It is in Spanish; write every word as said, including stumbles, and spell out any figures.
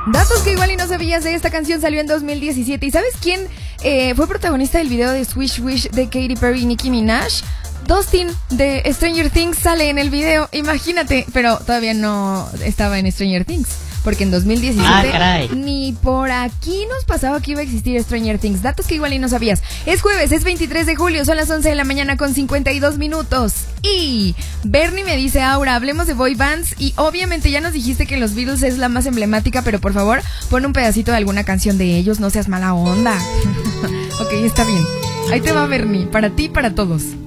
Datos que igual y no sabías de esta canción, salió en dos mil diecisiete. ¿Y sabes quién eh, fue protagonista del video de Swish Wish de Katy Perry y Nicki Minaj? Dustin de Stranger Things sale en el video, imagínate, pero todavía no estaba en Stranger Things, porque en dos mil diecisiete ah, ni por aquí nos pasaba que iba a existir Stranger Things. Datos que igual y no sabías. Es jueves, es veintitrés de julio, son las once de la mañana con cincuenta y dos minutos. Y Bernie me dice, Aura, hablemos de boy bands. Y obviamente ya nos dijiste que los Beatles es la más emblemática, pero por favor, pon un pedacito de alguna canción de ellos, no seas mala onda. Ok, está bien. Ahí te va Bernie, para ti y para todos.